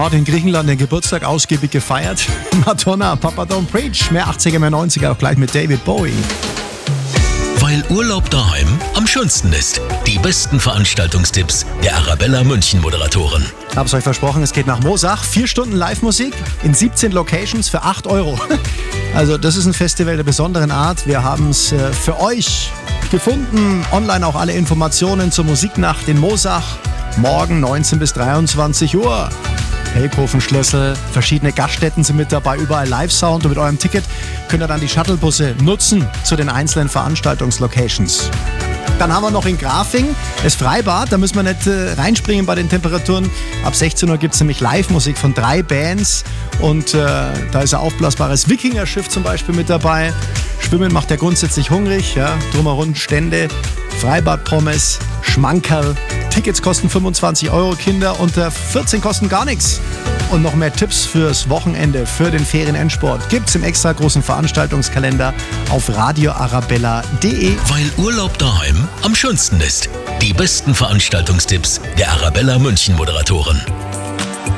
Dort in Griechenland den Geburtstag ausgiebig gefeiert. Madonna, Papa Don't Preach, mehr 80er, mehr 90er, auch gleich mit David Bowie. Weil Urlaub daheim am schönsten ist. Die besten Veranstaltungstipps der Arabella München Moderatoren. Hab's euch versprochen, es geht nach Moosach. 4 Stunden Live-Musik in 17 Locations für 8 €. Also das ist ein Festival der besonderen Art. Wir haben es für euch gefunden. Online auch alle Informationen zur Musiknacht in Moosach. Morgen 19 bis 23 Uhr. Helkhofen-Schlössel, verschiedene Gaststätten sind mit dabei, überall Live-Sound und mit eurem Ticket könnt ihr dann die Shuttlebusse nutzen zu den einzelnen Veranstaltungslocations. Dann haben wir noch in Grafing das Freibad, da müssen wir nicht reinspringen bei den Temperaturen. Ab 16 Uhr gibt es nämlich Live-Musik von 3 Bands und da ist ein aufblasbares Wikinger-Schiff zum Beispiel mit dabei. Schwimmen macht ja grundsätzlich hungrig, ja, drumherum Stände, Freibad-Pommes, Schmankerl. Tickets kosten 25 €, Kinder unter 14 kosten gar nichts. Und noch mehr Tipps fürs Wochenende, für den Ferienendsport gibt's im extra großen Veranstaltungskalender auf radioarabella.de. Weil Urlaub daheim am schönsten ist. Die besten Veranstaltungstipps der Arabella München Moderatoren.